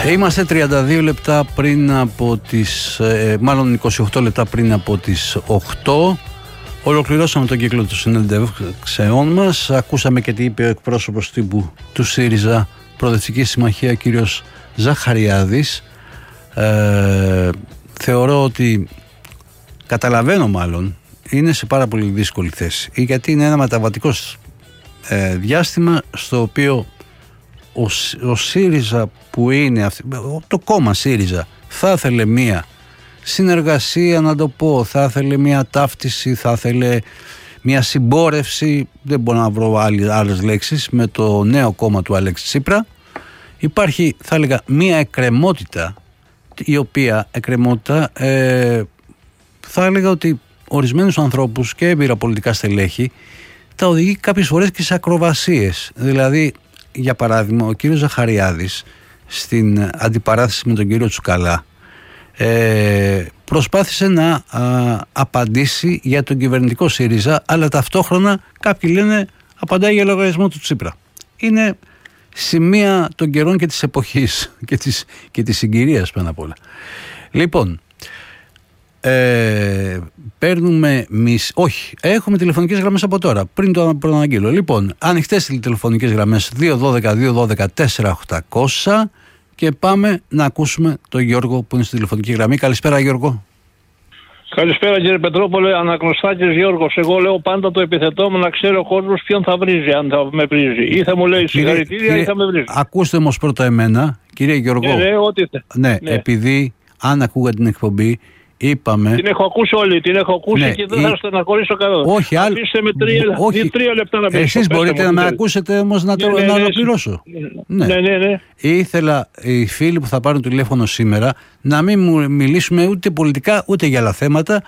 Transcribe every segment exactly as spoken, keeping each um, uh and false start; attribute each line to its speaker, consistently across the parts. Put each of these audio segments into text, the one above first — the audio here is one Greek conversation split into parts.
Speaker 1: Είμαστε τριάντα δύο λεπτά πριν από τις, ε, μάλλον είκοσι οκτώ λεπτά πριν από τις οκτώ. Ολοκληρώσαμε τον κύκλο των συνεντεύξεών μας. Ακούσαμε και τι είπε ο εκπρόσωπος τύπου του ΣΥΡΙΖΑ Προοδευτική Συμμαχία, κύριος Ζαχαριάδης. Ε, θεωρώ ότι, καταλαβαίνω μάλλον, είναι σε πάρα πολύ δύσκολη θέση, γιατί είναι ένα μεταβατικό ε, διάστημα στο οποίο ο, ο ΣΥΡΙΖΑ που είναι, το κόμμα ΣΥΡΙΖΑ, θα ήθελε μία συνεργασία, να το πω, θα ήθελε μία ταύτιση, θα ήθελε μία συμπόρευση, δεν μπορώ να βρω άλλες λέξεις, με το νέο κόμμα του Αλέξη Τσίπρα. Υπάρχει, θα έλεγα, μία εκκρεμότητα, η οποία εκκρεμότητα ε, θα έλεγα ότι ορισμένους ανθρώπους και έμπειρα πολιτικά στελέχη τα οδηγεί κάποιες φορές και σε ακροβασίες. Δηλαδή, για παράδειγμα, ο κύριος Ζαχαριάδης στην αντιπαράθεση με τον κύριο Τσουκαλά ε, προσπάθησε να α, απαντήσει για τον κυβερνητικό ΣΥΡΙΖΑ, αλλά ταυτόχρονα κάποιοι λένε απαντάει για λογαριασμό του Τσίπρα. Είναι σημεία των καιρών και της εποχής και της, και της συγκυρίας πάνω απ' όλα. Λοιπόν, ε, παίρνουμε μισ... όχι, έχουμε τηλεφωνικές γραμμές από τώρα, πριν το προαναγγείλω. Λοιπόν, ανοιχτές οι τηλεφωνικές γραμμές δύο δώδεκα δύο δώδεκα τέσσερα οκτακόσια και πάμε να ακούσουμε τον Γιώργο που είναι στη τηλεφωνική γραμμή. Καλησπέρα, Γιώργο.
Speaker 2: Καλησπέρα, κύριε Πετρόπολε, Αναγνωστάκης Γιώργος. Εγώ λέω πάντα το επιθετό μου, να ξέρει ο κόσμος ποιον θα βρίζει, αν θα με βρίζει. Ή θα μου λέει συγχαρητήρια ή θα με βρίζει.
Speaker 1: Ακούστε όμως πρώτα εμένα, κύριε Γιώργο.
Speaker 2: Ναι, ναι, ό,τι
Speaker 1: ναι, ναι, επειδή αν ακούγα την εκπομπή, είπαμε.
Speaker 2: Την έχω ακούσει όλη, την έχω ακούσει, ναι, και δεν θα στεναχωρήσω κανένα.
Speaker 1: Όχι, άλλο.
Speaker 2: Αφήστε με τρία, όχι, τρία λεπτά να μιλήσω.
Speaker 1: Εσείς μπορείτε να με ακούσετε όμως να το ναι, ναι, ολοκληρώσω.
Speaker 2: Ναι. Ναι, ναι, ναι.
Speaker 1: Ήθελα οι φίλοι που θα πάρουν τηλέφωνο σήμερα να μην μου μιλήσουμε ούτε πολιτικά ούτε για άλλα θέματα.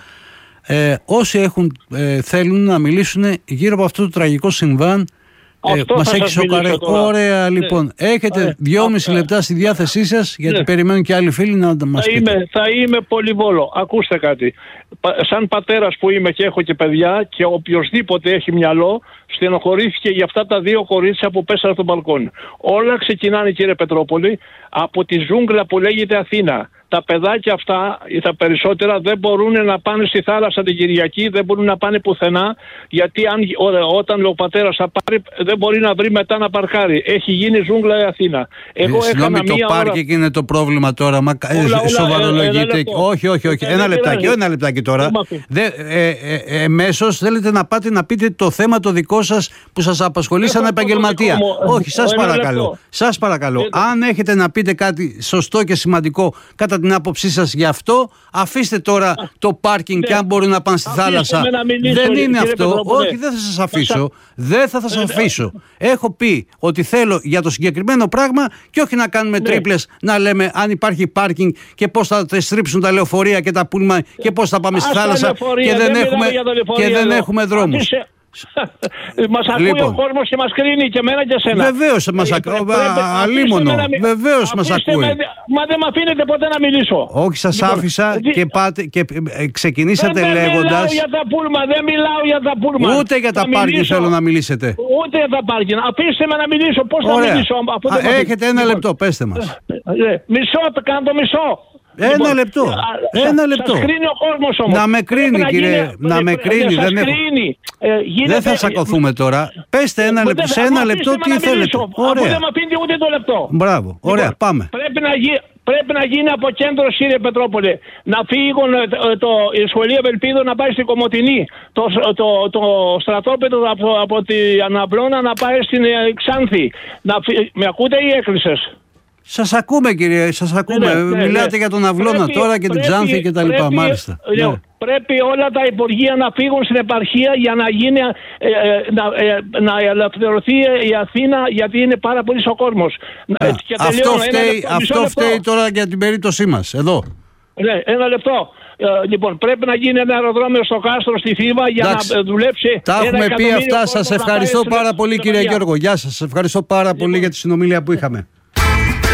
Speaker 1: Ε, όσοι έχουν, ε, θέλουν να μιλήσουν γύρω από αυτό το τραγικό συμβάν. Ε, μας έχει σοκαρέ. Ωραία, λοιπόν. Ναι. Έχετε ναι. δυόμιση λεπτά στη διάθεσή σας, γιατί ναι. περιμένουν και άλλοι φίλοι να μας
Speaker 2: θα
Speaker 1: πείτε.
Speaker 2: Είμαι, θα είμαι πολυβόλο. Ακούστε κάτι. Σαν πατέρας που είμαι και έχω και παιδιά, και οποιοσδήποτε έχει μυαλό, στενοχωρήθηκε για αυτά τα δύο κορίτσια που πέσανε από τον μπαλκόνι. Όλα ξεκινάνε, κύριε Πετρόπολη, από τη ζούγκλα που λέγεται Αθήνα. Τα παιδάκια αυτά, τα περισσότερα, δεν μπορούν να πάνε στη θάλασσα την Κυριακή, δεν μπορούν να πάνε πουθενά, γιατί αν, ό, όταν ο πατέρας θα πάρει, δεν μπορεί να βρει μετά να παρκάρει. Έχει γίνει ζούγκλα η Αθήνα. Εγώ
Speaker 1: ε, Συγγνώμη, το πάρκινγκ ώρα... είναι το πρόβλημα τώρα. Μα ε, σοβαρολογείτε. Όχι, όχι, όχι. Ένα λεπτάκι, ένα λεπτάκι τώρα. Δε, ε, ε, ε, εμέσως θέλετε να πάτε να πείτε το θέμα το δικό σας που σας απασχολεί σαν επαγγελματία. Όχι, σας παρακαλώ. Σας παρακαλώ. Αν έχετε να πείτε κάτι σωστό και σημαντικό κατά την άποψή σας γι' αυτό, αφήστε τώρα το πάρκινγκ και αν μπορούν να πάνε στη θάλασσα. Δεν είναι αυτό. Όχι, δεν θα σας αφήσω. Δεν θα σας αφήσω. Έχω πει ότι θέλω για το συγκεκριμένο πράγμα και όχι να κάνουμε τρίπλες, να λέμε αν υπάρχει πάρκινγκ και πώς θα στρίψουν τα λεωφορεία και τα πούλμα και πώς θα πάμε στη θάλασσα και δεν έχουμε, και δεν έχουμε δρόμους.
Speaker 2: Μας ακούει λοιπόν ο κόσμος και μας κρίνει και εμένα και εσένα.
Speaker 1: Βεβαίως μας ακούει. Αλίμονο. Βεβαίως μας ακούει.
Speaker 2: Μα δεν με αφήνετε ποτέ να μιλήσω.
Speaker 1: Όχι, σας λοιπόν, άφησα δι... και, πάτε, και ξεκινήσατε
Speaker 2: δεν
Speaker 1: λέγοντας.
Speaker 2: Δεν μιλάω για τα πούλμα, δεν μιλάω για τα πούλμα.
Speaker 1: Ούτε για τα πάρκινγκ θέλω να μιλήσετε.
Speaker 2: Ούτε για τα πάρκινγκ. Αφήστε με να μιλήσω. Πώς θα μιλήσω?
Speaker 1: Α, έχετε ένα λεπτό, πέστε μας.
Speaker 2: Μισό, κάνω το μισό.
Speaker 1: Ένα λοιπόν, λεπτό. Σα, ένα λεπτό.
Speaker 2: Σας κρίνει ο κόσμος όμως.
Speaker 1: Να με κρίνει, κύριε. Να, να με κρίνει. Δεν, έχω...
Speaker 2: ε, γίνεται...
Speaker 1: δεν θα σακωθούμε τώρα. Πέστε ένα λεπτό. Σε ένα λεπτό τι θέλετε. Ωραία.
Speaker 2: Δεν με αφήνετε ούτε το λεπτό.
Speaker 1: Μπράβο. Ωραία. Λοιπόν, πάμε.
Speaker 2: Πρέπει να, γι... πρέπει να γίνει αποκέντρωση, κύριε Πετρόπολε. Να φύγουν το, το, η σχολή Ευελπίδων να πάει στην Κομοτηνή. Το, το, το, το στρατόπεδο από, από την Αναβλώνα να πάει στην Ξάνθη. Να φυ... Με ακούτε ή έκλεισες?
Speaker 1: Σας ακούμε, κύριε, σας ακούμε. Ναι, ναι, Μιλάτε ναι. για τον Αυλώνα πρέπει, τώρα και την Ξάνθη και τα λοιπά. Πρέπει, μάλιστα. Ναι. Ναι.
Speaker 2: Πρέπει όλα τα υπουργεία να φύγουν στην επαρχία για να γίνει, ε, ε, να, ε, να ελευθερωθεί η Αθήνα, γιατί είναι πάρα πολύ ο κόσμος.
Speaker 1: Ε, αυτό φταίει, αυτό φταίει τώρα για την περίπτωσή μας. Εδώ.
Speaker 2: Ναι, ένα λεπτό. Ε, λοιπόν, πρέπει να γίνει ένα αεροδρόμιο στο Κάστρο, στη Θήβα, για εντάξει, να δουλέψει.
Speaker 1: Τα έχουμε πει αυτά. Σας ευχαριστώ πάρα πολύ, κύριε Γιώργο. Γεια σας. Σας ευχαριστώ πάρα λοιπόν. πολύ για τη συνομιλία που είχαμε.